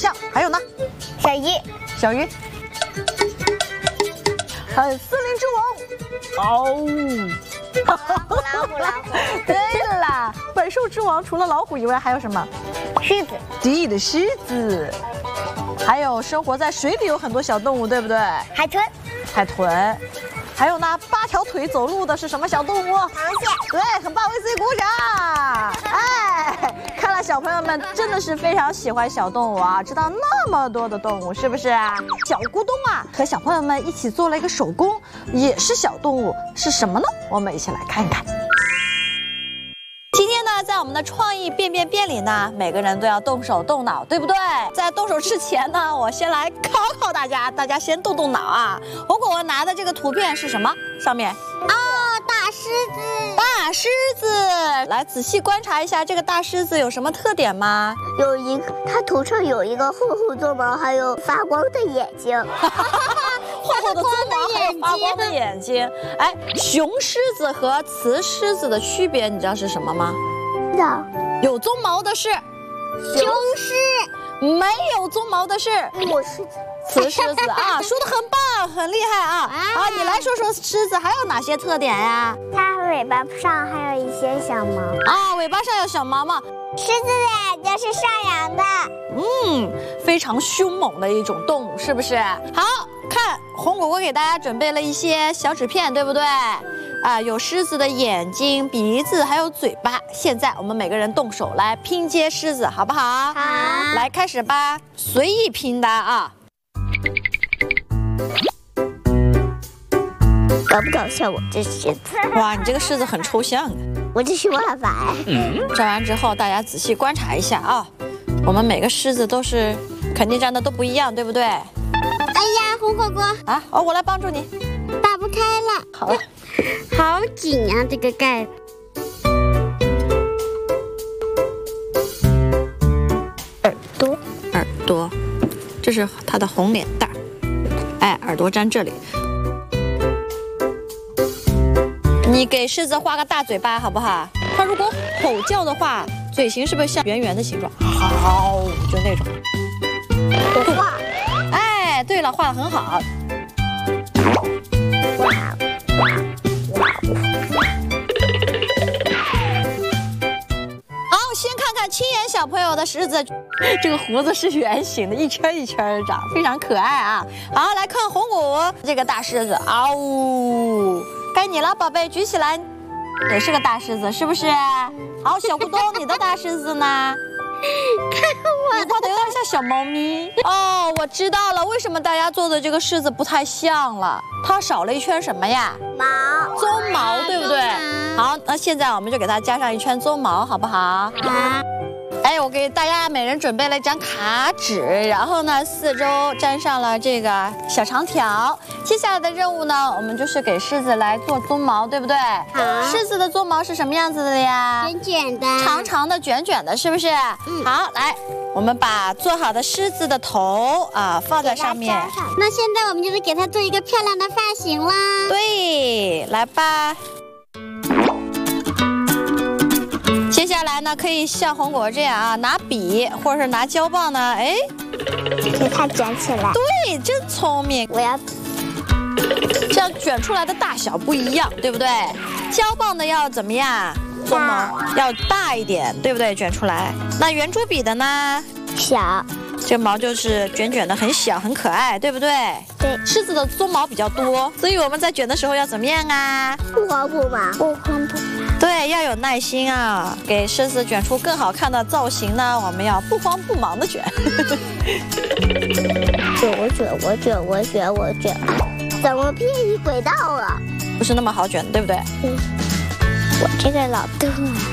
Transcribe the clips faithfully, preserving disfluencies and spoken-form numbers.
象。还有呢？ 小鱼， 小鱼。还有森林之王。哦。 老虎，老虎，老虎。 对了啦，百兽之王除了老虎以外还有什么？ 狮子。 对的，狮子。还有生活在水里有很多小动物，对不对？ 海豚。 海豚。还有呢，八条腿走路的是什么小动物？ 螃蟹。 对，很棒，为自己鼓掌。哎，看来小朋友们真的是非常喜欢小动物啊，知道那么多的动物，是不是啊？小咕咚啊，和小朋友们一起做了一个手工，也是小动物，是什么呢？我们一起来看一看。今天呢，在我们的创意变变变里呢，每个人都要动手动脑，对不对？在动手之前呢，我先来考考大家，大家先动动脑啊。红果果拿的这个图片是什么？上面哦，大狮子。 大狮子，来仔细观察一下这个大狮子有什么特点吗？ 有一个，它头上有一个厚厚鬃毛，还有发光的眼睛。 厚厚的鬃毛还有发光的眼睛。哎，雄狮子和雌狮子的区别你知道是什么吗？ 知道。 有鬃毛的是雄狮， 没有鬃毛的是母狮子。 雌狮子啊，说得很棒，很厉害啊！好，你来说说狮子还有哪些特点呀？ 它尾巴上还有一些小毛啊，尾巴上有小毛毛。 狮子的眼睛是上扬的， 嗯，非常凶猛的一种动物，是不是？好看，红果果给大家准备了一些小纸片，对不对？啊，有狮子的眼睛、鼻子，还有嘴巴。现在我们每个人动手来拼接狮子，好不好？ 好， 来开始吧，随意拼搭啊！ 搞不搞笑？我这狮子， 哇，你这个狮子很抽象啊！ 我这是画法哎。 嗯，粘完之后，大家仔细观察一下啊，我们每个狮子都是肯定粘的都不一样，对不对？ 哎呀，红果果啊，哦，我来帮助你， 打不开了。 好了， 好紧啊，这个盖。耳朵， 耳朵，这是它的红脸蛋儿，哎，耳朵粘这里。你给狮子画个大嘴巴好不好？它如果吼叫的话，嘴型是不是像圆圆的形状？好，就那种。 我画。 哎，对了，画得很好。 哇哇哇！ 好，先看看青眼小朋友的狮子，这个胡子是圆形的，一圈一圈长，非常可爱啊。好，来看红果这个大狮子，嗷呜！该你了，宝贝，举起来，也是个大狮子，是不是？好，小咕咚，你的大狮子呢？你画的有点像小猫咪哦。我知道了，为什么大家做的这个狮子不太像了？它少了一圈什么呀？ 毛， 鬃毛，对不对？好，那现在我们就给它加上一圈鬃毛，好不好？ 啊。 哎，我给大家每人准备了一张卡纸，然后呢，四周粘上了这个小长条。接下来的任务呢，我们就是给狮子来做鬃毛，对不对？ 好。 狮子的鬃毛是什么样子的呀？ 卷卷的， 长长的、卷卷的，是不是？嗯。好，来，我们把做好的狮子的头啊放在上面。 那现在我们就是给它做一个漂亮的发型啦。 对，来吧。接下来呢，可以像红果这样啊，拿笔或者是拿胶棒呢，哎， 给它卷起来。 对，真聪明。 我要这样卷出来的大小不一样，对不对？胶棒的要怎么样？鬃毛要大一点，对不对？卷出来。那圆珠笔的呢？ 小。 这毛就是卷卷的，很小，很可爱，对不对？ 对。 狮子的鬃毛比较多，所以我们在卷的时候要怎么样啊？ 不慌不忙，不慌不忙。 对，要有耐心啊！给狮子卷出更好看的造型呢，我们要不慌不忙的卷。 卷我卷我卷我卷我卷，怎么偏移轨道了？ 不是那么好卷，对不对？ 嗯。我这个老邓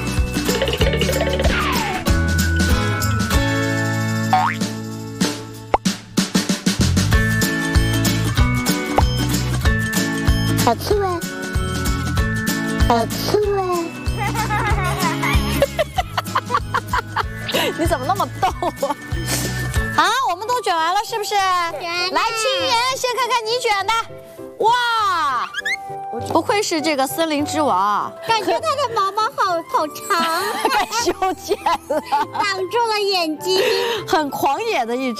啊！好刺猬，好刺猬。 你怎么那么逗啊？好，我们都卷完了，是不是？来，青年，先看看你卷的。哇，不愧是这个森林之王， 感觉它的毛毛好好长， 太修剪了， 挡住了眼睛， 很狂野的一只。